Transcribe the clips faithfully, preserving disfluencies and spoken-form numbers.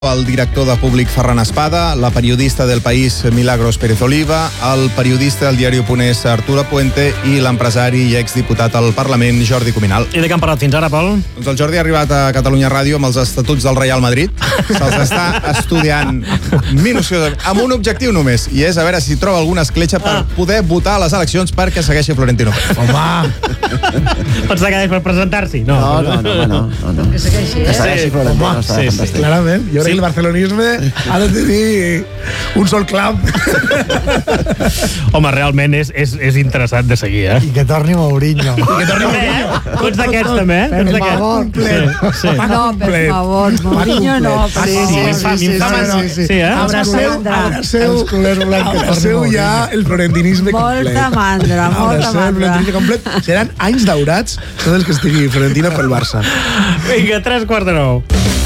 El director de Públic Ferran Espada, la periodista del País Milagros Pérez Oliva, el periodista del diari Oponés Arturo Puente i l'empresari i exdiputat al Parlament Jordi Cuminal. I de què han parlat fins ara, Pol? Doncs el Jordi ha arribat a Catalunya Ràdio amb els estatuts del Real Madrid. Se'ls està estudiant minuciosament, amb un objectiu només, i és a veure si troba alguna escletxa per poder votar a les eleccions perquè segueixi Florentino Pérez. Home! Pot segueix per presentar-s'hi? No, no, no, no, no, no. Que segueixi, eh? Que segueixi Florentino, Home, està sí, sí. fantàstic. Clarament, jo crec que el barcelonisme ha de tenir un sol clam. Home, realment és, és, és interessant de seguir, eh? I que torni Mourinho. I que torni Mourinho. Tu ets d'aquests, també, eh? Per Tu ets d'aquests. favor, Sí, sí. No, per favor, Mourinho no, per Sí, favor. sí, sí, sí, sí, sí, eh? Abraceu, abraceu, els culers blancs, abraceu ja el florentinisme complet. Molta mandra, molta Abraceu el mandra. florentinisme complet. Seran anys daurats tots els que estigui Florentino pel Barça. Vinga, tres quarts de nou.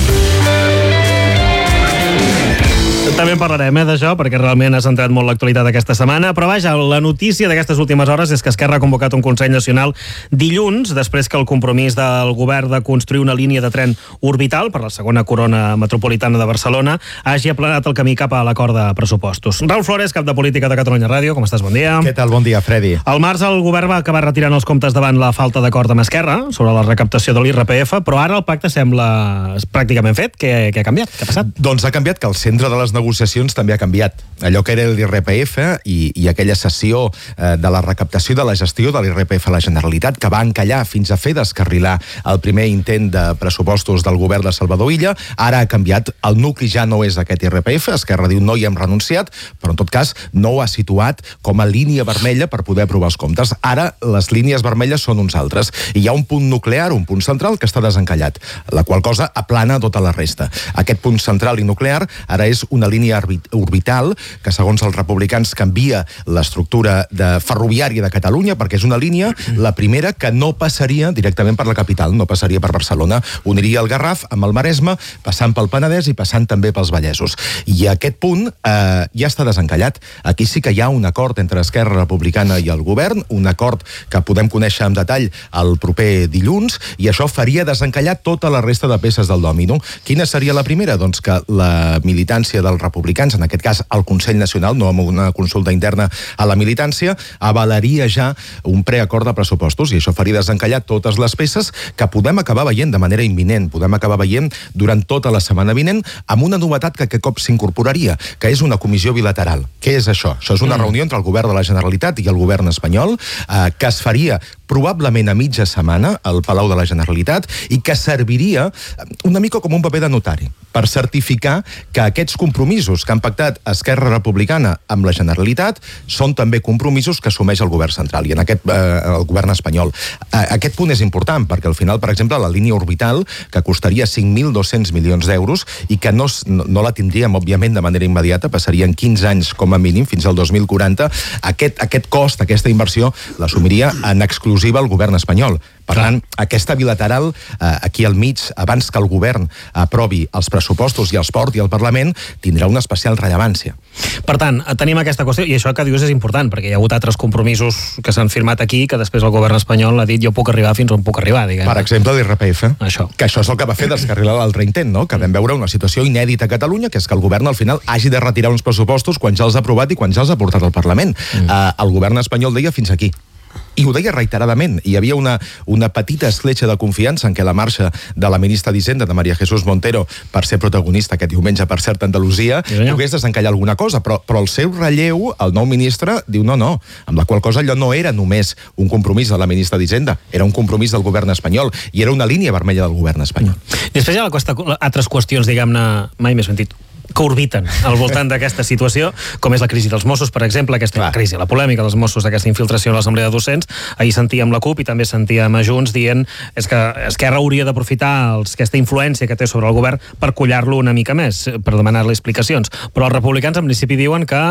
També en parlarem, eh, d'això, perquè realment ha centrat molt l'actualitat aquesta setmana, però vaja, la notícia d'aquestes últimes hores és que Esquerra ha convocat un Consell Nacional dilluns, després que el compromís del govern de construir una línia de tren orbital per la segona corona metropolitana de Barcelona hagi aplanat el camí cap a l'acord de pressupostos. Raül Flores, cap de Política de Catalunya Ràdio, com estàs? Bon dia. Què tal? Bon dia, Freddy. Al març el govern va acabar retirant els comptes davant la falta d'acord amb Esquerra sobre la recaptació de l'I R P F, però ara el pacte sembla pràcticament fet. Què, què ha canviat? Què ha passat? Doncs ha canviat que el centre de les negociacions també ha canviat. Allò que era l'I R P F i, i aquella sessió eh, de la recaptació i de la gestió de l'I R P F a la Generalitat, que va encallar fins a fer descarrilar el primer intent de pressupostos del govern de Salvador Illa, ara ha canviat. El nucli ja no és aquest I R P F, Esquerra diu no hi hem renunciat, però en tot cas no ho ha situat com a línia vermella per poder aprovar els comptes. Ara les línies vermelles són uns altres. I hi ha un punt nuclear, un punt central que està desencallat, la qual cosa aplana tota la resta. Aquest punt central i nuclear ara és una línia orbital que, segons els republicans, canvia l'estructura de ferroviària de Catalunya, perquè és una línia, la primera, que no passaria directament per la capital, no passaria per Barcelona. Uniria el Garraf amb el Maresme, passant pel Penedès i passant també pels Vallesos. I aquest punt eh, ja està desencallat. Aquí sí que hi ha un acord entre Esquerra Republicana i el govern, un acord que podem conèixer en detall el proper dilluns, i això faria desencallar tota la resta de peces del dòmino. Quina seria la primera? Doncs que la militància dels republicans, en aquest cas el Consell Nacional, no amb una consulta interna a la militància, avalaria ja un preacord de pressupostos, i això faria desencallar totes les peces que podem acabar veient de manera imminent, podem acabar veient durant tota la setmana vinent, amb una novetat que aquest cop s'incorporaria, que és una comissió bilateral. Què és això? Això és una reunió entre el govern de la Generalitat i el govern espanyol, eh, que es faria probablement a mitja setmana al Palau de la Generalitat i que serviria una mica com un paper de notari per certificar que aquests compromisos que han pactat Esquerra Republicana amb la Generalitat són també compromisos que assumeix el govern central i en aquest eh, el govern espanyol. Eh, aquest punt és important perquè al final, per exemple, la línia orbital, que costaria cinc mil dos-cents milions d'euros i que no, no, no la tindríem, òbviament, de manera immediata, passarien quinze anys com a mínim, fins al dos mil quaranta, aquest, aquest cost, aquesta inversió, l'assumiria en exclusiva el govern espanyol. Per tant, aquesta bilateral, eh, aquí al mig, abans que el govern aprovi els pressupostos i els porti al Parlament, tindrà una especial rellevància. Per tant, tenim aquesta qüestió, i això que dius és important, perquè hi ha hagut altres compromisos que s'han firmat aquí, que després el govern espanyol ha dit jo puc arribar fins on puc arribar, diguem. Per exemple, l'I R P F, això. Que això és el que va fer descarrilar l'altre intent, no? Que vam veure una situació inèdita a Catalunya, que és que el govern al final hagi de retirar uns pressupostos quan ja els ha aprovat i quan ja els ha portat al Parlament. Mm. Uh, el govern espanyol deia fins aquí. I ho deia reiteradament. Hi havia una, una petita escletxa de confiança en què la marxa de la ministra d'Hisenda, de María Jesús Montero, per ser protagonista aquest diumenge, per cert, a Andalusia, pogués desencallar alguna cosa, però, però el seu relleu, el nou ministre, diu no, no, amb la qual cosa allò no era només un compromís de la ministra d'Hisenda, era un compromís del govern espanyol, i era una línia vermella del govern espanyol. Mm. Després hi ha altres qüestions, diguem-ne, mai més sentit, que orbiten al voltant d'aquesta situació, com és la crisi dels Mossos, per exemple, aquesta Clar. crisi, la polèmica dels Mossos, aquesta infiltració a l'Assemblea de Docents. Ahir sentíem la CUP i també sentíem a Junts dient és que Esquerra hauria d'aprofitar aquesta influència que té sobre el govern per collar-lo una mica més, per demanar-li explicacions. Però els republicans en principi diuen que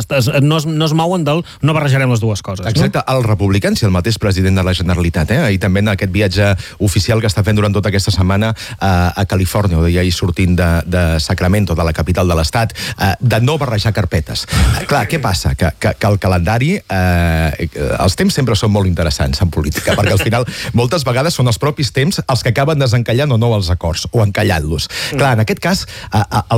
no es, no es mouen del no barrejarem les dues coses. Exacte, no? Els republicans i el mateix president de la Generalitat, eh? Ahir també en aquest viatge oficial que està fent durant tota aquesta setmana a, a Califòrnia, ho deia ahir sortint de, de Sacramento, de la capital de l'Estat, eh, de no barrejar carpetes. Eh, clar, què passa? Que, que, que el calendari, eh, els temps sempre són molt interessants en política, perquè al final moltes vegades són els propis temps els que acaben desencallant o no els acords, o encallant-los. Clar, en aquest cas, eh, el